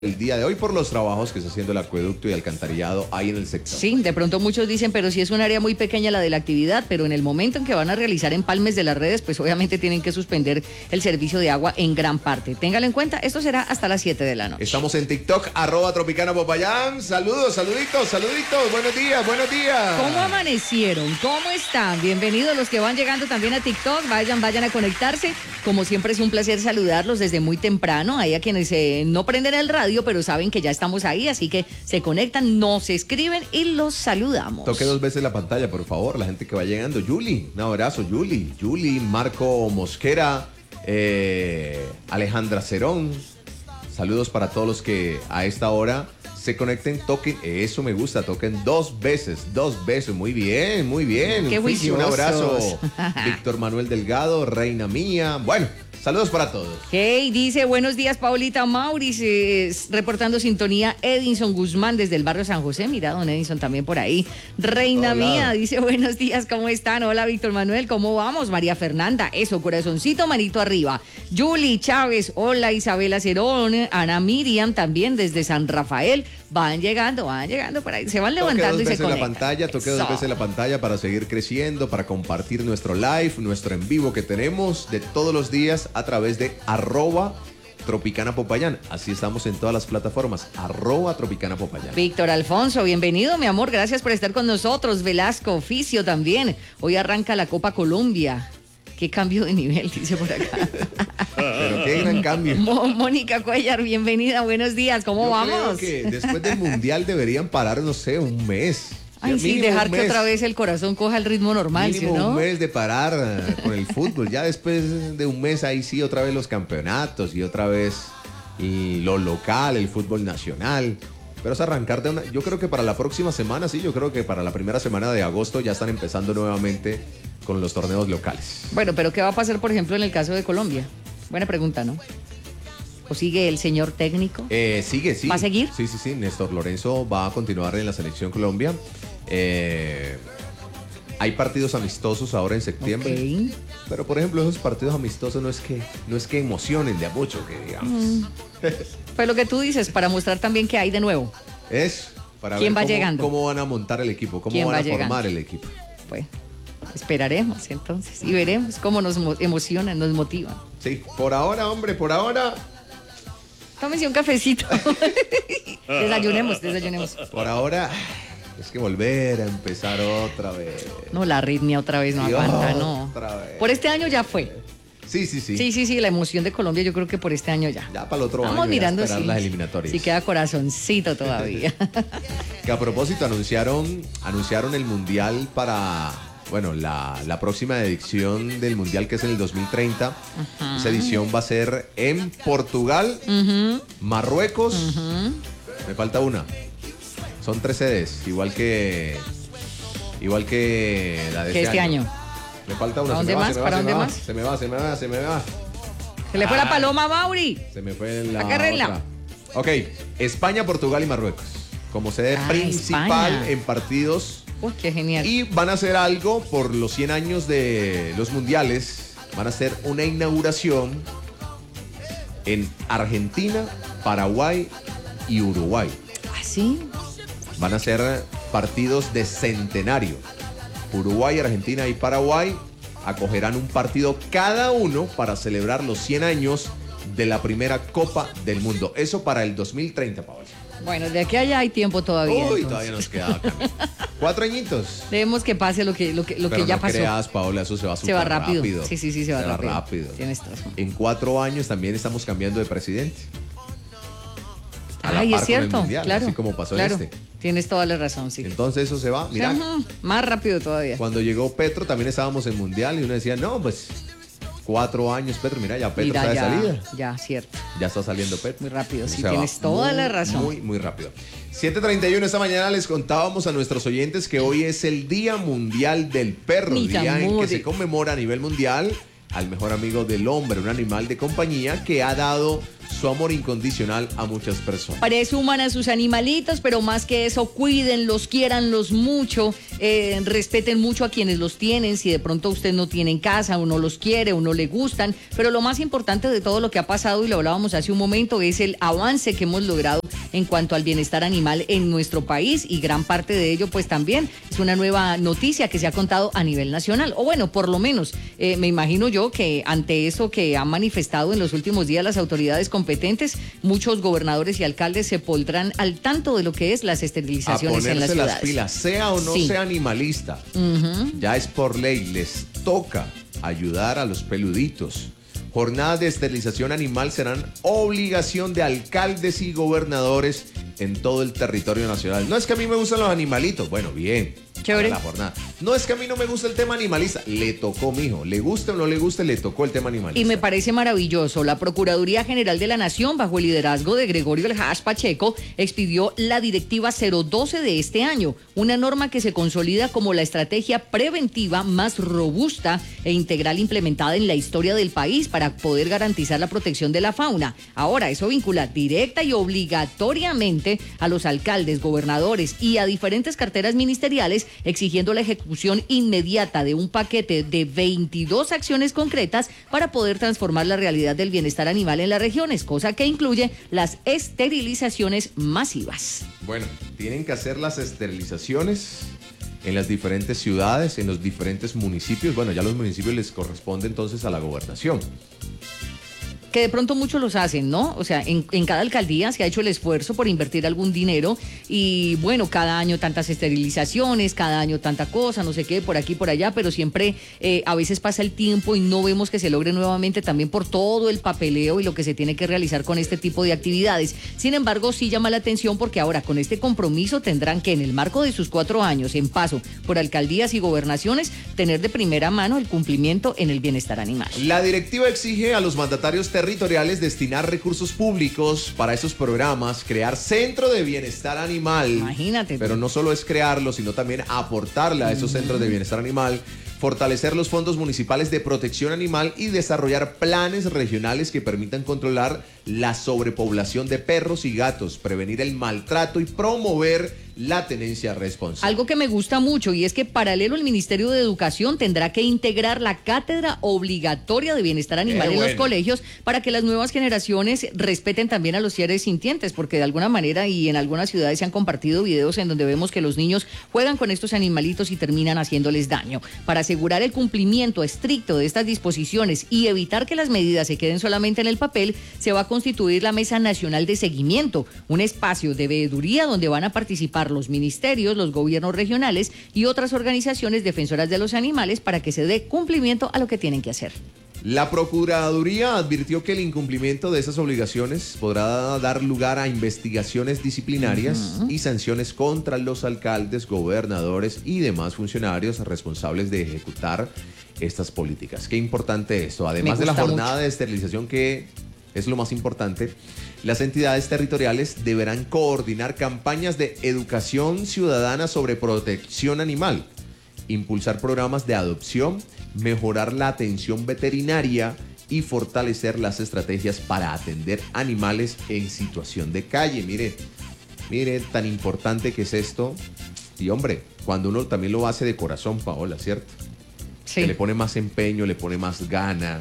el día de hoy por los trabajos que está haciendo el acueducto y alcantarillado ahí en el sector. Sí, de pronto muchos dicen, pero sí es un área muy pequeña la de la actividad, pero en el momento en que van a realizar empalmes de las redes, pues obviamente tienen que suspender el servicio de agua en gran parte. Téngalo en cuenta, esto será hasta las 7 de la noche. Estamos en TikTok, @Tropicana Popayán. Saludos, saluditos, buenos días, buenos días. ¿Cómo amanecieron? ¿Cómo están? Bienvenidos los que van llegando también a TikTok, vayan a conectarse. Como siempre es un placer saludarlos desde muy temprano, hay a quienes no prenden el radio, pero saben que ya estamos ahí, así que se conectan, nos escriben y los saludamos. Toque 2 veces la pantalla, por favor, la gente que va llegando. Yuli, un abrazo, Yuli, Marco Mosquera, Alejandra Cerón. Saludos para todos los que a esta hora se conecten, toquen, eso me gusta, toquen 2 veces, muy bien. Qué juiciosos. Un abrazo, Víctor Manuel Delgado, reina mía, bueno. Saludos para todos. Hey, dice, buenos días, Paulita Maurice, reportando sintonía, Edinson Guzmán desde el barrio San José. Mira, don Edinson también por ahí. Reina mía, dice, buenos días, ¿cómo están? Hola, Víctor Manuel, ¿cómo vamos? María Fernanda, eso, corazoncito, manito arriba. Julie Chávez, hola, Isabela Cerón, Ana Miriam también desde San Rafael. Van llegando por ahí, se van levantando y se conectan. Toque 2 veces la pantalla para seguir creciendo, para compartir nuestro live, nuestro en vivo que tenemos de todos los días a través de @Tropicana Popayán. Así estamos en todas las plataformas, @Tropicana Popayán. Víctor Alfonso, bienvenido, mi amor, gracias por estar con nosotros. Velasco Oficio también. Hoy arranca la Copa Colombia. Qué cambio de nivel, dice por acá. Pero qué gran cambio. Mónica Cuellar, bienvenida, buenos días, ¿cómo vamos? Creo que después del Mundial deberían parar, no sé, un mes. Ay, sí, dejar que otra vez el corazón coja el ritmo normal, mínimo, ¿sí, no? Un mes de parar con el fútbol. Ya después de un mes, ahí sí, otra vez los campeonatos y otra vez lo local, el fútbol nacional. Pero es arrancar de una... Yo creo que para la próxima semana, sí, yo creo que para la primera semana de agosto ya están empezando nuevamente con los torneos locales. Bueno, pero ¿qué va a pasar, por ejemplo, en el caso de Colombia? Buena pregunta, ¿no? ¿O sigue el señor técnico? Sigue, sí. ¿Va a seguir? Sí. Néstor Lorenzo va a continuar en la selección Colombia. Hay partidos amistosos ahora en septiembre. Okay. Pero, por ejemplo, esos partidos amistosos no es que emocionen de a mucho, que digamos. Pues lo que tú dices, para mostrar también qué hay de nuevo. Es para ¿Quién ver va llegando? cómo van a montar el equipo, cómo van a formar el equipo. Pues esperaremos entonces y veremos cómo nos emocionan, nos motivan. Sí, por ahora. Tómese un cafecito. Desayunemos. Por ahora, es que volver a empezar otra vez. No, la arritmia otra vez no aguanta, no. Vez. Por este año ya fue. Sí. Sí, la emoción de Colombia yo creo que por este año ya. Ya para el otro Vamos año mirando esperar las eliminatorias. Si queda corazoncito todavía. Que a propósito anunciaron el mundial para, bueno, la próxima edición del mundial, que es en el 2030. Ajá. Esa edición va a ser en Portugal, Marruecos. Me falta una. Son 3 sedes, igual que la de este año. Me falta una. ¿Para dónde más? Se me va. Se le fue la paloma a Mauri. Se me fue la Agárrenla. otra. Ok, España, Portugal y Marruecos como sede principal España. En partidos. Uy, qué genial. Y van a hacer algo por los 100 años de los mundiales. Van a hacer una inauguración en Argentina, Paraguay y Uruguay. ¿Ah, sí? Van a ser partidos de centenario. Uruguay, Argentina y Paraguay acogerán un partido cada uno para celebrar los 100 años de la primera Copa del Mundo. Eso para el 2030, Paola. Bueno, de aquí a allá hay tiempo todavía. Uy, entonces. todavía nos queda 4 añitos. Debemos que pase lo que Pero ya no pasó. creas, Paola, eso se va súper rápido. Sí, se va rápido. Tienes razón. En 4 años también estamos cambiando de presidente. Ay, es cierto, mundial, claro. Así como pasó claro. en este. Tienes toda la razón, sí. Entonces eso se va, mira. Más rápido todavía. Cuando llegó Petro también estábamos en mundial y uno decía, no, pues 4 años, Petro, mira, ya Petro está de salida. Ya, cierto. Ya está saliendo Petro. Muy rápido, sí, tienes toda la razón. Muy rápido. 7:31 esta mañana les contábamos a nuestros oyentes que hoy es el Día Mundial del Perro, día en que se conmemora a nivel mundial al mejor amigo del hombre, un animal de compañía que ha dado su amor incondicional a muchas personas. Presuman a sus animalitos, pero más que eso, cuídenlos, quiéranlos mucho, respeten mucho a quienes los tienen. Si de pronto usted no tiene en casa, uno los quiere, uno le gustan, pero lo más importante de todo lo que ha pasado, y lo hablábamos hace un momento, es el avance que hemos logrado en cuanto al bienestar animal en nuestro país, y gran parte de ello pues también es una nueva noticia que se ha contado a nivel nacional, o bueno, por lo menos me imagino yo que ante eso que han manifestado en los últimos días las autoridades competentes, muchos gobernadores y alcaldes se pondrán al tanto de lo que es las esterilizaciones en las ciudades. A ponerse las pilas, sea o no sea animalista, ya es por ley, les toca ayudar a los peluditos. Jornadas de esterilización animal serán obligación de alcaldes y gobernadores en todo el territorio nacional. No es que a mí me gustan los animalitos, bueno, bien. Chévere. La jornada. No es que a mí no me gusta el tema animalista, le tocó, mijo, le guste o no le guste, le tocó el tema animalista. Y me parece maravilloso. La Procuraduría General de la Nación, bajo el liderazgo de Gregorio El Hash Pacheco, expidió la Directiva 012 de este año, una norma que se consolida como la estrategia preventiva más robusta e integral implementada en la historia del país para poder garantizar la protección de la fauna. Ahora, eso vincula directa y obligatoriamente a los alcaldes, gobernadores y a diferentes carteras ministeriales, exigiendo la ejecución inmediata de un paquete de 22 acciones concretas para poder transformar la realidad del bienestar animal en las regiones, cosa que incluye las esterilizaciones masivas. Bueno, tienen que hacer las esterilizaciones en las diferentes ciudades, en los diferentes municipios. Bueno, ya a los municipios les corresponde entonces a la gobernación. Que de pronto muchos los hacen, ¿no? O sea, en cada alcaldía se ha hecho el esfuerzo por invertir algún dinero y bueno, cada año tantas esterilizaciones, cada año tanta cosa, no sé qué, por aquí, por allá, pero siempre a veces pasa el tiempo y no vemos que se logre nuevamente, también por todo el papeleo y lo que se tiene que realizar con este tipo de actividades. Sin embargo, sí llama la atención porque ahora con este compromiso tendrán que en el marco de sus 4 años en paso por alcaldías y gobernaciones tener de primera mano el cumplimiento en el bienestar animal. La directiva exige a los mandatarios territoriales destinar recursos públicos para esos programas, crear centro de bienestar animal. Imagínate. Pero no solo es crearlo, sino también aportarle a esos centros de bienestar animal, fortalecer los fondos municipales de protección animal y desarrollar planes regionales que permitan controlar la sobrepoblación de perros y gatos, prevenir el maltrato y promover la tenencia responsable. Algo que me gusta mucho y es que paralelo el Ministerio de Educación tendrá que integrar la cátedra obligatoria de bienestar animal en los colegios para que las nuevas generaciones respeten también a los seres sintientes, porque de alguna manera y en algunas ciudades se han compartido videos en donde vemos que los niños juegan con estos animalitos y terminan haciéndoles daño. Para asegurar el cumplimiento estricto de estas disposiciones y evitar que las medidas se queden solamente en el papel, se va a constituir la Mesa Nacional de Seguimiento, un espacio de veeduría donde van a participar los ministerios, los gobiernos regionales y otras organizaciones defensoras de los animales para que se dé cumplimiento a lo que tienen que hacer. La Procuraduría advirtió que el incumplimiento de esas obligaciones podrá dar lugar a investigaciones disciplinarias y sanciones contra los alcaldes, gobernadores y demás funcionarios responsables de ejecutar estas políticas. Qué importante esto. Además de la jornada de esterilización, que es lo más importante, las entidades territoriales deberán coordinar campañas de educación ciudadana sobre protección animal, impulsar programas de adopción, mejorar la atención veterinaria y fortalecer las estrategias para atender animales en situación de calle. Mire, tan importante que es esto. Y hombre, cuando uno también lo hace de corazón, Paola, ¿cierto? Sí. Que le pone más empeño, le pone más gana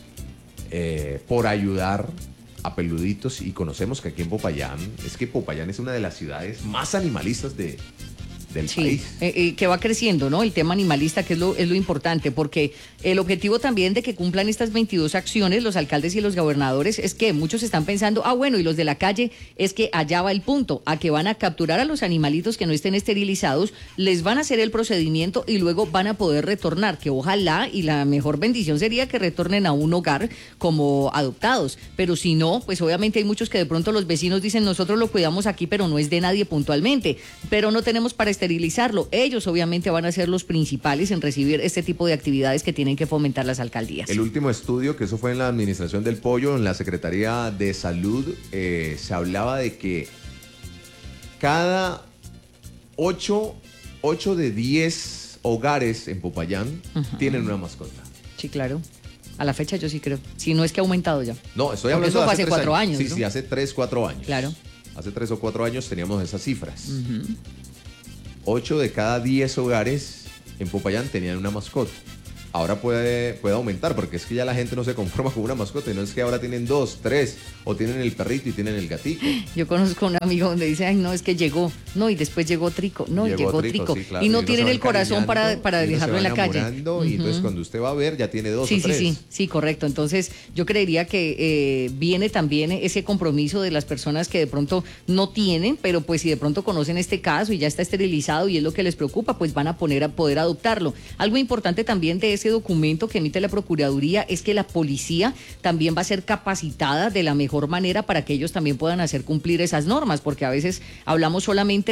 por ayudar a peluditos. Y conocemos que aquí en Popayán, es que Popayán es una de las ciudades más animalistas del país. Que va creciendo, ¿no? El tema animalista, que es lo importante, porque el objetivo también de que cumplan estas 22 acciones los alcaldes y los gobernadores es que muchos están pensando, bueno, y los de la calle, es que allá va el punto, a que van a capturar a los animalitos que no estén esterilizados, les van a hacer el procedimiento y luego van a poder retornar, que ojalá y la mejor bendición sería que retornen a un hogar como adoptados, pero si no, pues obviamente hay muchos que de pronto los vecinos dicen, nosotros lo cuidamos aquí, pero no es de nadie puntualmente, pero no tenemos para esterilizarlo. Ellos obviamente van a ser los principales en recibir este tipo de actividades que tienen que fomentar las alcaldías. El último estudio, que eso fue en la Administración del Pollo, en la Secretaría de Salud, se hablaba de que cada 8 de 10 hogares en Popayán tienen una mascota. Sí, claro. A la fecha yo sí creo. Si no es que ha aumentado ya. No, estoy Porque hablando eso fue de hace 4 años. Sí, ¿no? sí, hace 3, 4 años. Claro. Hace 3 o 4 años teníamos esas cifras. 8 de cada 10 hogares en Popayán tenían una mascota. Ahora puede aumentar, porque es que ya la gente no se conforma con una mascota, y no es que ahora tienen 2, 3, o tienen el perrito y tienen el gatito. Yo conozco un amigo donde dice, ay, no, es que llegó, no, y después llegó Trico, no, llegó Trico. Sí, claro, y no uno tienen se va el corazón para dejarlo en la calle. Y entonces cuando usted va a ver, ya tiene 2 o 3. Sí, correcto. Entonces, yo creería que viene también ese compromiso de las personas que de pronto no tienen, pero pues si de pronto conocen este caso y ya está esterilizado y es lo que les preocupa, pues van a poder adoptarlo. Algo importante también de ese documento que emite la Procuraduría es que la policía también va a ser capacitada de la mejor manera para que ellos también puedan hacer cumplir esas normas, porque a veces hablamos solamente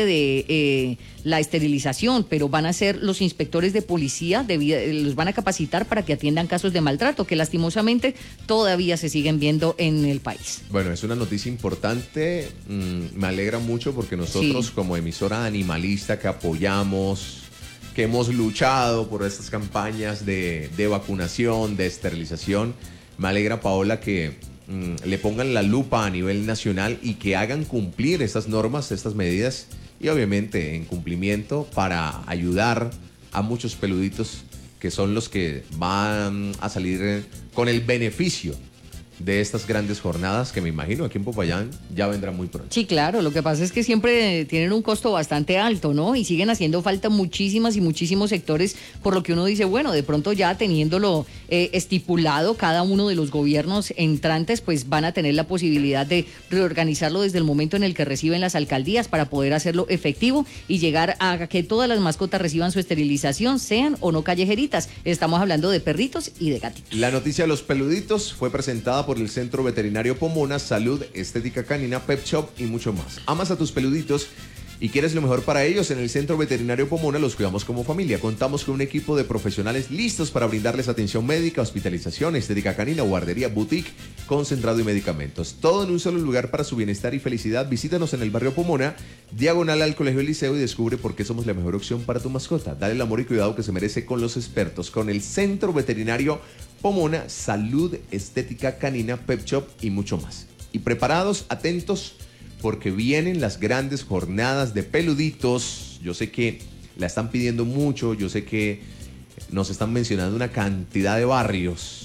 de la esterilización, pero van a ser los inspectores de policía, los van a capacitar para que atiendan casos de maltrato, que lastimosamente todavía se siguen viendo en el país. Bueno, es una noticia importante, me alegra mucho porque nosotros como emisora animalista que apoyamos, que hemos luchado por estas campañas de vacunación, de esterilización. Me alegra, Paola, que le pongan la lupa a nivel nacional y que hagan cumplir estas normas, estas medidas, y obviamente en cumplimiento para ayudar a muchos peluditos que son los que van a salir con el beneficio de estas grandes jornadas que me imagino aquí en Popayán ya vendrán muy pronto. Sí, claro, lo que pasa es que siempre tienen un costo bastante alto, ¿no? Y siguen haciendo falta muchísimas y muchísimos sectores, por lo que uno dice, bueno, de pronto ya teniéndolo estipulado, cada uno de los gobiernos entrantes pues van a tener la posibilidad de reorganizarlo desde el momento en el que reciben las alcaldías para poder hacerlo efectivo y llegar a que todas las mascotas reciban su esterilización, sean o no callejeritas. Estamos hablando de perritos y de gatitos. La noticia de los peluditos fue presentada por el Centro Veterinario Pomona, Salud, Estética Canina, Pet Shop y mucho más. Amas a tus peluditos y quieres lo mejor para ellos. En el Centro Veterinario Pomona los cuidamos como familia. Contamos con un equipo de profesionales listos para brindarles atención médica, hospitalización, estética canina, guardería, boutique, concentrado y medicamentos. Todo en un solo lugar para su bienestar y felicidad. Visítanos en el barrio Pomona, diagonal al Colegio Liceo, y descubre por qué somos la mejor opción para tu mascota. Dale el amor y cuidado que se merece con los expertos. Con el Centro Veterinario Pomona, Salud, Estética Canina, Pet Shop y mucho más. Y preparados, atentos, porque vienen las grandes jornadas de peluditos. Yo sé que la están pidiendo mucho, yo sé que nos están mencionando una cantidad de barrios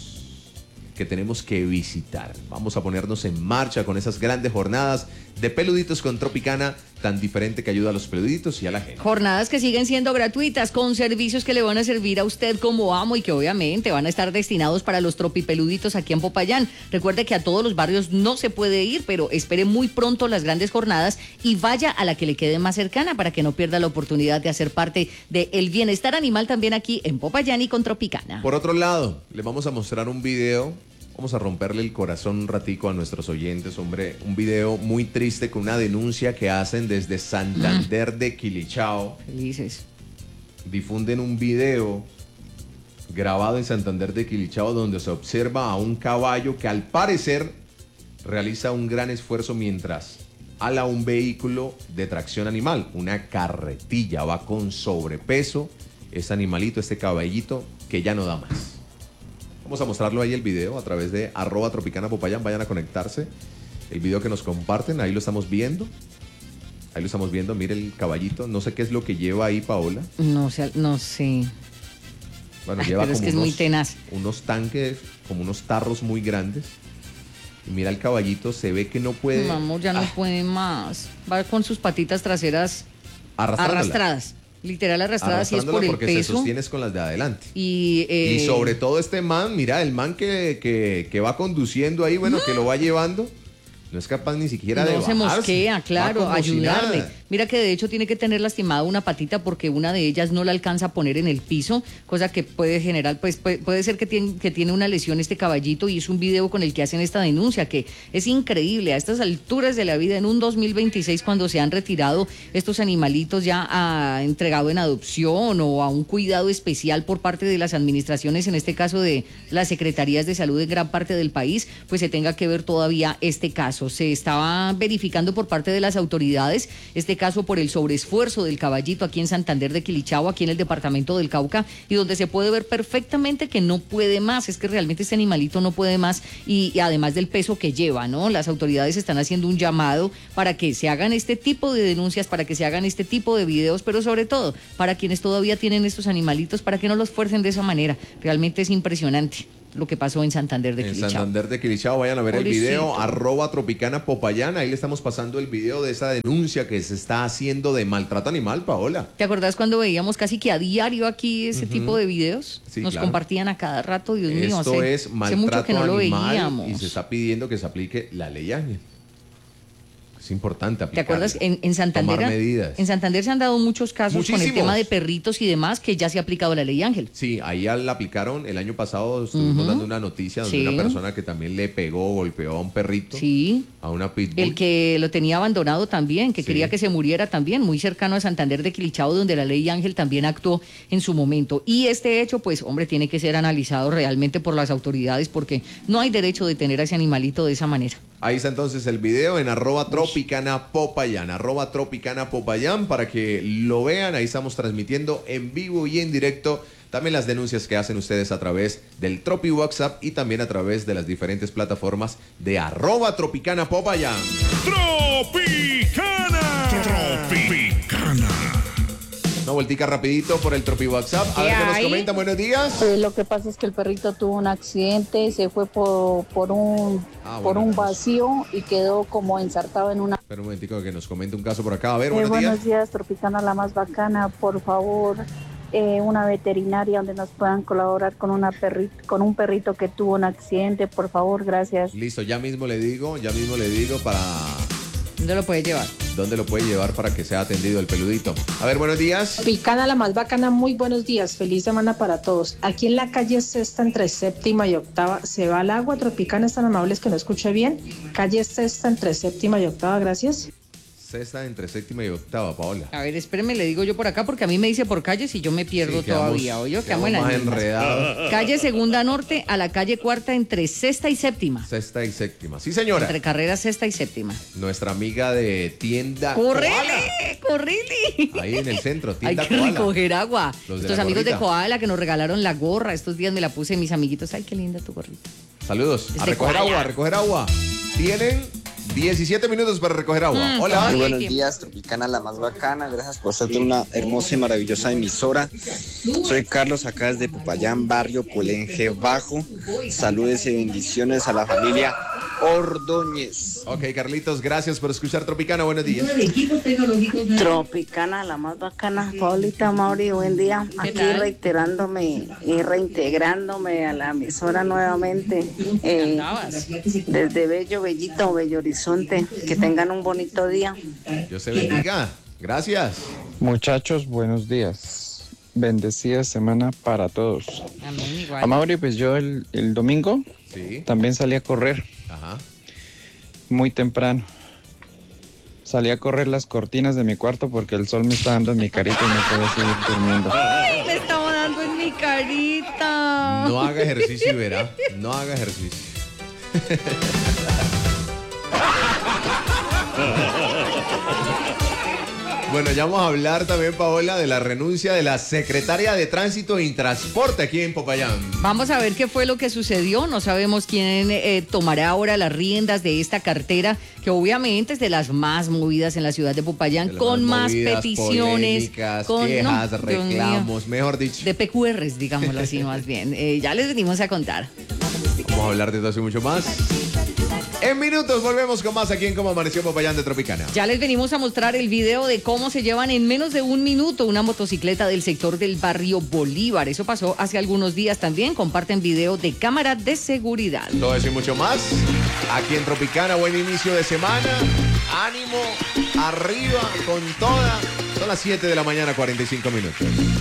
que tenemos que visitar. Vamos a ponernos en marcha con esas grandes jornadas de peluditos con Tropicana, tan diferente que ayuda a los peluditos y a la gente. Jornadas que siguen siendo gratuitas, con servicios que le van a servir a usted como amo y que obviamente van a estar destinados para los tropipeluditos aquí en Popayán. Recuerde que a todos los barrios no se puede ir, pero espere muy pronto las grandes jornadas y vaya a la que le quede más cercana para que no pierda la oportunidad de hacer parte del bienestar animal también aquí en Popayán y con Tropicana. Por otro lado, les vamos a mostrar un video. Vamos a romperle el corazón un ratico a nuestros oyentes, hombre. Un video muy triste con una denuncia que hacen desde Santander de Quilichao. Felices. Difunden un video grabado en Santander de Quilichao donde se observa a un caballo que al parecer realiza un gran esfuerzo mientras ala un vehículo de tracción animal, una carretilla. Va con sobrepeso este animalito, este caballito que ya no da más. Vamos a mostrarlo ahí el video a través de @Tropicana Popayán. Vayan a conectarse. El video que nos comparten, ahí lo estamos viendo. Ahí lo estamos viendo. Mire el caballito. No sé qué es lo que lleva ahí, Paola. No sé. Bueno, lleva pero como es que es muy tenaz. Unos tanques, como unos tarros muy grandes. Y mira el caballito, se ve que no puede. Vamos, ya no puede más. Va con sus patitas traseras arrastradas. Literal arrastradas, y es por el porque peso. Se sostienes con las de adelante. Y sobre todo este man, mira, el man que va conduciendo ahí, bueno, que lo va llevando, no es capaz ni siquiera de bajarse. No se mosquea, claro, ayudarle. Si Mira que de hecho tiene que tener lastimada una patita porque una de ellas no la alcanza a poner en el piso, cosa que puede generar, pues puede ser que tiene una lesión este caballito, y es un video con el que hacen esta denuncia, que es increíble a estas alturas de la vida, en un 2026, cuando se han retirado estos animalitos ya entregado en adopción o a un cuidado especial por parte de las administraciones, en este caso de las secretarías de salud de gran parte del país, pues se tenga que ver todavía este caso. Se estaba verificando por parte de las autoridades este caso por el sobreesfuerzo del caballito aquí en Santander de Quilichao, aquí en el departamento del Cauca, y donde se puede ver perfectamente que no puede más, es que realmente este animalito no puede más y además del peso que lleva, ¿no? Las autoridades están haciendo un llamado para que se hagan este tipo de denuncias, para que se hagan este tipo de videos, pero sobre todo para quienes todavía tienen estos animalitos, para que no los fuercen de esa manera. Realmente es impresionante lo que pasó en Santander de Quilichao. En Santander de Quilichao, vayan a ver Pobrecito. el video, @Tropicana Popayán, ahí le estamos pasando el video de esa denuncia que se está haciendo de maltrato animal, Paola. ¿Te acordás cuando veíamos casi que a diario aquí ese tipo de videos? Sí, Nos claro. compartían a cada rato, Dios mío. Esto es hace maltrato mucho que no lo animal veíamos. y se está pidiendo que se aplique la ley Ángel. Es importante ¿Te aplicarla. acuerdas? En Santander, Tomar medidas. en Santander se han dado muchos casos con el Muchísimos. tema de perritos y demás que ya se ha aplicado la ley Ángel. Sí, ahí la aplicaron el año pasado, estuvimos dando una noticia donde Sí. una persona que también le pegó, golpeó a un perrito, Sí. a una pitbull. El que lo tenía abandonado también, que Sí. quería que se muriera también, muy cercano a Santander de Quilichao, donde la ley Ángel también actuó en su momento. Y este hecho, pues, hombre, tiene que ser analizado realmente por las autoridades porque no hay derecho de tener a ese animalito de esa manera. Ahí está entonces el video en @Tropicana Popayán, @Tropicana Popayán, para que lo vean. Ahí estamos transmitiendo en vivo y en directo también las denuncias que hacen ustedes a través del Tropi WhatsApp y también a través de las diferentes plataformas de @Tropicana Popayán. Tropicana. Tropicana. Una vueltica rapidito por el Tropi WhatsApp. A ¿Qué ver qué nos hay? comentan. Buenos días. Lo que pasa es que el perrito tuvo un accidente, se fue por un vacío y quedó como ensartado en una... Espera un momentico que nos comente un caso por acá. A ver, buenos buenos días. días, Tropicana, la más bacana, por favor, una veterinaria donde nos puedan colaborar con con un perrito que tuvo un accidente, por favor, gracias. Listo, ya mismo le digo para ¿Dónde lo puede llevar? dónde lo puede llevar para que sea atendido el peludito. A ver, buenos días. Tropicana, la más bacana, muy buenos días, feliz semana para todos. Aquí en la calle Sexta, entre séptima y octava, se va el agua. Tropicana, es tan amables que no escuche bien. Calle Sexta, entre séptima y octava, gracias. Sexta entre séptima y octava, Paola. A ver, espéreme, le digo yo por acá porque a mí me dice por calles y yo me pierdo Sí, quedamos- todavía. Oye, quedamos quedamos en las más mismas. enredados. Calle Segunda Norte a la calle Cuarta entre Sexta y Séptima. Sexta y séptima. Sí, señora. Entre carreras Sexta y Séptima. Nuestra amiga de tienda Koala. ¡Correle! ¡Correle! Ahí en el centro, Hay tienda que Koala. recoger agua. Los de Estos la amigos de gorrita. Koala que nos regalaron la gorra. Estos días me la puse mis amiguitos. Ay, qué linda tu gorrita. Saludos. Es A de recoger Koala. agua, a recoger agua. Tienen 17 minutos para recoger agua. Hola. Ay, Muy buenos qué- días, Tropicana, la más bacana. Gracias por ser una hermosa y maravillosa emisora. Soy Carlos, acá desde Popayán, barrio Polenje Bajo. Saludes y bendiciones a la familia Ordóñez. Ok, Carlitos, gracias por escuchar Tropicana. Buenos días. Tropicana, la más bacana. Paulita, Mauri, buen día. Aquí tal? reiterándome y reintegrándome a la emisora nuevamente. Andabas. Desde Bello, Bellito, Bello Horizonte. Que tengan un bonito día. Dios te bendiga. Gracias. Muchachos, buenos días. Bendecida semana para todos. Amén, igual. A Mauri, pues yo el domingo Sí. también salí a correr Ajá. muy temprano. Salí a correr las cortinas de mi cuarto porque el sol me está dando en mi carita y no puedo seguir durmiendo. Ay, me estaba dando en mi carita. No haga ejercicio y verá. No haga ejercicio. Bueno, ya vamos a hablar también, Paola, de la renuncia de la secretaria de Tránsito y Transporte aquí en Popayán. Vamos a ver qué fue lo que sucedió. No sabemos quién tomará ahora las riendas de esta cartera, que obviamente es de las más movidas en la ciudad de Popayán, De las con más movidas, peticiones, polémicas, con quejas, no, Dios mío, reclamos, mejor dicho. de PQRs, digámoslo así más bien. Ya les venimos a contar. Vamos a hablar de todo eso y mucho más. En minutos volvemos con más aquí en Cómo Amaneció Popayán de Tropicana. Ya les venimos a mostrar el video de cómo se llevan en menos de un minuto una motocicleta del sector del barrio Bolívar. Eso pasó hace algunos días también. Comparten video de cámara de seguridad. Todo eso y mucho más aquí en Tropicana. Buen inicio de semana. Ánimo, arriba con toda. Son las 7 de la mañana, 45 minutos.